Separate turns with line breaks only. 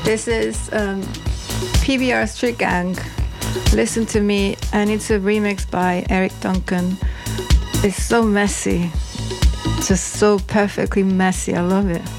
This is PBR Street Gang, Listen to Me, and it's a remix by Eric Duncan. It's so messy, just so perfectly messy. I love it.